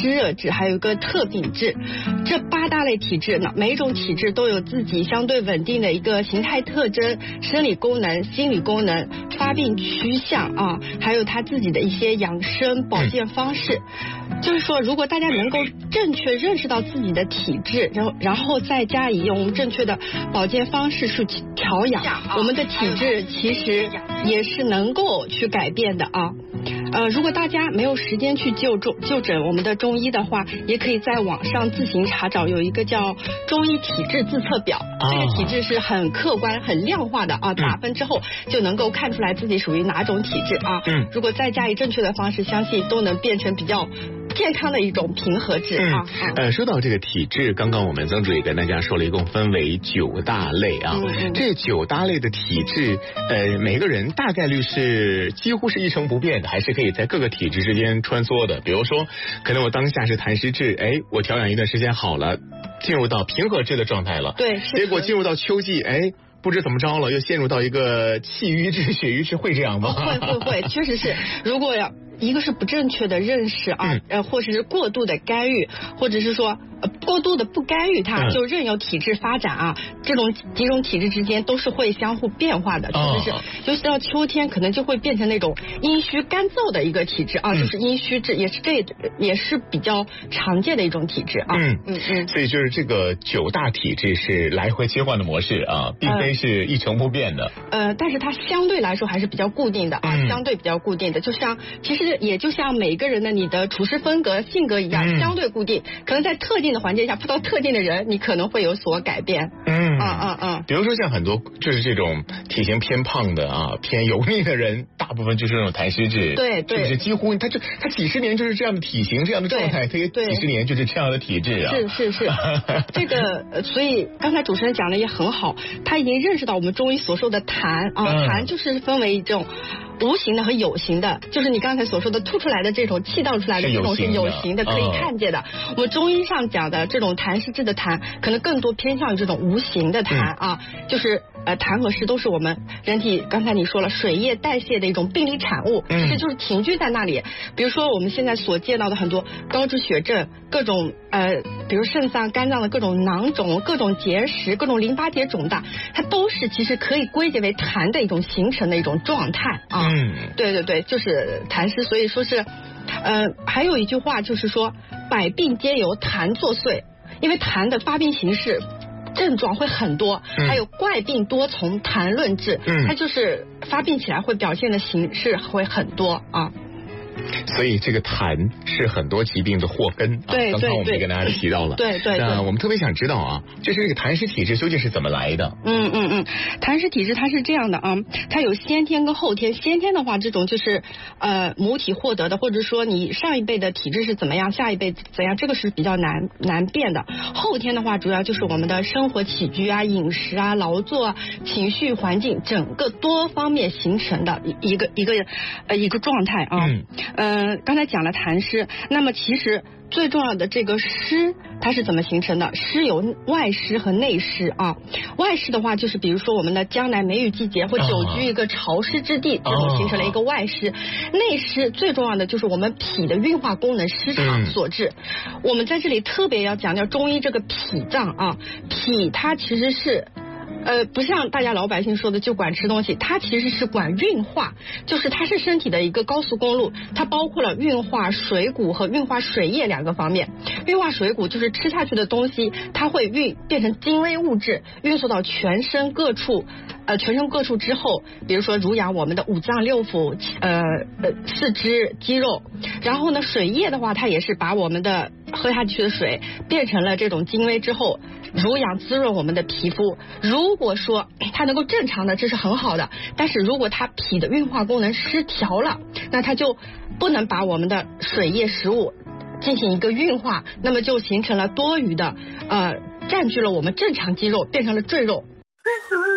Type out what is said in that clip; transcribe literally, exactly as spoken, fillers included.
湿热质，还有一个特禀质。这八大类体质呢，每一种体质都有自己相对稳定的一个形态特征、生理功能、心理功能、发病趋向啊，还有它自己的一些养生保健方式。就是说，如果大家能够正确认识到自己的体质，然后然后再加以用正确的保健方式去调养，我们的体质其实也是能够去改变的啊。呃，如果大家没有时间去就中就诊我们的中医的话，也可以在网上自行查找，有一个叫中医体质自测表，啊、这个体质是很客观、很量化的啊，打分之后就能够看出来自己属于哪种体质啊。嗯，如果再加以正确的方式，相信都能变成比较健康的一种平和质啊。 嗯、呃，说到这个体质，刚刚我们曾主也跟大家说了，一共分为九大类啊。嗯嗯、这九大类的体质，呃，每个人大概率是几乎是一成不变的，还是可以在各个体质之间穿梭的。比如说，可能我当下是痰湿质，哎，我调养一段时间好了，进入到平和质的状态了。 对， 结果进入到秋季，哎。不知怎么着了，又陷入到一个气瘀质、血瘀质，会这样吗？ 会会会，确实是。如果要一个是不正确的认识啊，嗯、呃，或者是过度的干预，或者是说呃过度的不干预它，嗯、就任由体质发展啊。这种几种体质之间都是会相互变化的，确实是。哦、尤其到秋天，可能就会变成那种阴虚干燥的一个体质啊，嗯、就是阴虚质，也是这也是比较常见的一种体质啊。 嗯嗯嗯。所以就是这个九大体质是来回切换的模式啊，并非。是一成不变的， 呃，但是它相对来说还是比较固定的啊，嗯、相对比较固定的，就像其实也就像每个人的你的处事风格、性格一样，嗯、相对固定。可能在特定的环境下碰到特定的人，你可能会有所改变。嗯嗯嗯嗯。 比如说像很多就是这种体型偏胖的啊、偏油腻的人，大部分就是那种痰湿质， 对对， 就是几乎他就他几十年就是这样的体型、这样的状态，他也几十年就是这样的体质啊。 是是是，这个所以刚才主持人讲的也很好，他已经认识到我们中医所说的痰啊，痰就是分为这种无形的和有形的，就是你刚才所说的吐出来的这种气道出来的这种是有形的，可以看见的。我们中医上讲的这种痰湿质的痰，可能更多偏向于这种无形的痰啊，就是呃痰和湿都是我们人体刚才你说了水液代谢的一种病理产物，其实就是停居在那里。比如说我们现在所见到的很多高脂血症，各种呃比如肾脏、肝脏的各种囊肿、各种结石、各种淋巴结肿大，它都是其实可以归结为痰的一种形成的一种状态啊。嗯，对对对，就是痰湿，所以说是，呃，还有一句话就是说，百病皆由痰作祟，因为痰的发病形式。症状会很多，嗯、还有怪病多从痰论治，嗯、它就是发病起来会表现的形式会很多啊。 所以这个痰是很多疾病的祸根啊。 对对对， 刚刚我们也跟大家提到了。 对对对。 那我们特别想知道啊，就是这个痰湿体质究竟是怎么来的？ 嗯嗯嗯，痰湿体质它是这样的啊，它有先天跟后天。先天的话，这种就是呃母体获得的，或者说你上一辈的体质是怎么样，下一辈怎样，这个是比较难难变的。后天的话，主要就是我们的生活起居啊、饮食啊、劳作啊、情绪环境整个多方面形成的一个一个呃一个状态啊。嗯。呃，刚才讲了痰湿，那么其实最重要的这个湿，它是怎么形成的？湿有外湿和内湿啊。外湿的话，就是比如说我们的江南梅雨季节或久居一个潮湿之地，这种形成了一个外湿。内湿最重要的就是我们脾的运化功能失常所致。我们在这里特别要强调中医这个脾脏啊，脾它其实是。呃，不像大家老百姓说的就管吃东西，它其实是管运化，就是它是身体的一个高速公路，它包括了运化水谷和运化水液两个方面。运化水谷就是吃下去的东西，它会运变成精微物质，运送到全身各处，呃，全身各处之后，比如说濡养我们的五脏六腑，呃呃四肢肌肉。然后呢，水液的话，它也是把我们的喝下去的水变成了这种精微之后，濡养滋润我们的皮肤。如果说它能够正常的，这是很好的，但是如果它脾的运化功能失调了，那它就不能把我们的水液食物进行一个运化，那么就形成了多余的呃占据了我们正常肌肉，变成了赘肉。